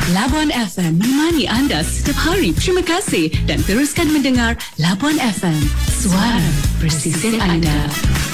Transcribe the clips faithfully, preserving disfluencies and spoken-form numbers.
Labuan F M menemani anda setiap hari. Terima kasih dan teruskan mendengar Labuan F M, suara pesisir anda.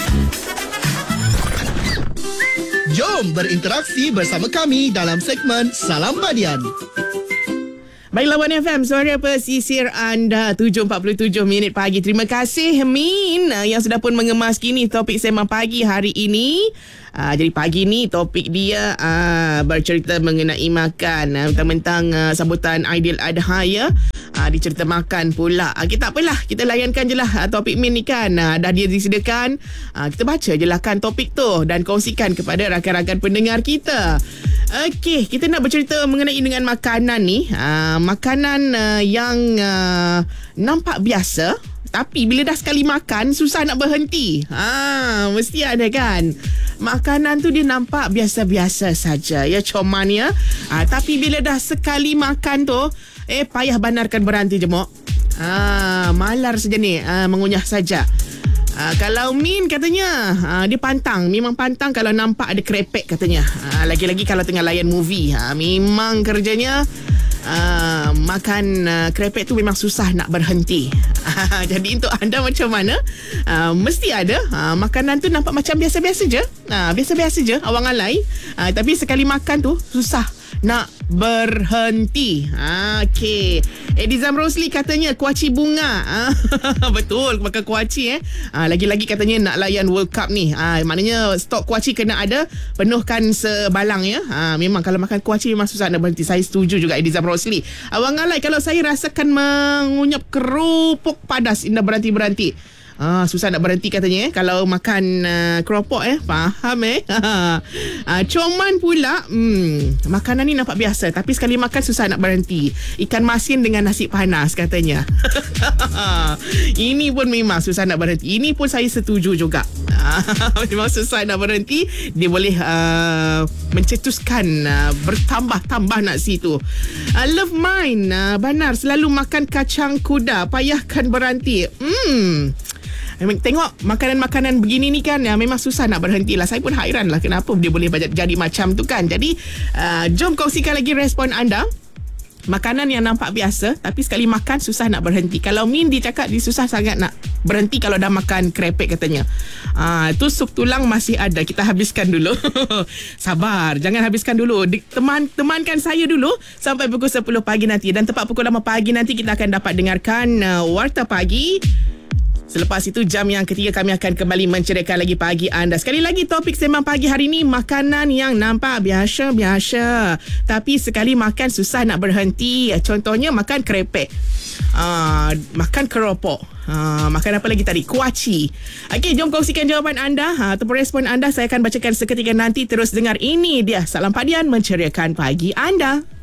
Jom berinteraksi bersama kami dalam segmen Salam Badian. Baik, Labuan F M, suara pesisir anda, tujuh empat puluh tujuh minit pagi. Terima kasih Min yang sudah pun mengemas kini topik sembang pagi hari ini. Uh, jadi pagi ni topik dia uh, bercerita mengenai makan, uh, tentang uh, sambutan Aidiladha ya. Uh, dicerita makan pula. Uh, kita tak apalah, kita layankan je lah uh, topik Min ni kan. Uh, dah dia disediakan. Uh, kita baca je lah kan topik tu dan kongsikan kepada rakan-rakan pendengar kita. Okey, kita nak bercerita mengenai dengan makanan ni. Uh, makanan uh, yang uh, nampak biasa, tapi bila dah sekali makan susah nak berhenti. Ha, mesti ada kan. Makanan tu dia nampak biasa-biasa saja, ya, coman ya. Ha, tapi bila dah sekali makan tu, eh payah banarkan berhenti jemuk. Ha, malar saja ni, ha, mengunyah saja. Ha, kalau Min katanya ha, dia pantang, memang pantang kalau nampak ada krepek katanya. Ha, lagi-lagi kalau tengah layan movie, ha, memang kerjanya Uh, makan uh, krepek tu memang susah nak berhenti. Jadi untuk anda macam mana? Uh, mesti ada uh, makanan tu nampak macam biasa-biasa je, uh, biasa-biasa je, awang alai, uh, tapi sekali makan tu susah nak berhenti. Ha, okey. Edizam Rosli katanya kuaci bunga. Ha, betul, makan kuaci eh. Ha, lagi-lagi katanya nak layan World Cup ni. Ha, maknanya stok kuaci kena ada, penuhkan sebalang ya. Ha, memang kalau makan kuaci memang susah nak berhenti. Saya setuju juga Edizam Rosli. Awang alai, kalau saya rasakan mengunyap kerupuk padas indah berhenti-berhenti. Ah, susah nak berhenti katanya eh kalau makan uh, keropok eh. Faham eh. ah, coman pula, hmm, makanan ni nampak biasa tapi sekali makan susah nak berhenti. Ikan masin dengan nasi panas katanya. Ini pun memang susah nak berhenti. Ini pun saya setuju juga. Memang susah nak berhenti. Dia boleh uh, mencetuskan uh, bertambah-tambah nasi tu. uh, Love mine uh, Banar selalu makan kacang kuda, payahkan berhenti. Hmm Tengok makanan-makanan begini ni kan, ya, memang susah nak berhenti lah. Saya pun hairan lah kenapa dia boleh jadi macam tu kan. Jadi uh, jom kongsikan lagi respon anda. Makanan yang nampak biasa tapi sekali makan susah nak berhenti. Kalau Min dia cakap dia susah sangat nak berhenti kalau dah makan krepek katanya. Ah, tu sup tulang masih ada. Kita habiskan dulu. Sabar, jangan habiskan dulu. Teman temankan saya dulu sampai pukul sepuluh pagi nanti, dan tepat pukul enam pagi nanti kita akan dapat dengarkan uh, Warta Pagi. Selepas itu jam yang ketiga kami akan kembali menceriakan lagi pagi anda. Sekali lagi topik sembang pagi hari ini, makanan yang nampak biasa-biasa tapi sekali makan susah nak berhenti. Contohnya makan krepek, uh, makan keropok, uh, makan apa lagi tadi, kuaci. Okey, jom kongsikan jawapan anda uh, ataupun respon anda. Saya akan bacakan seketika nanti. Terus dengar, ini dia Salam Padian menceriakan pagi anda.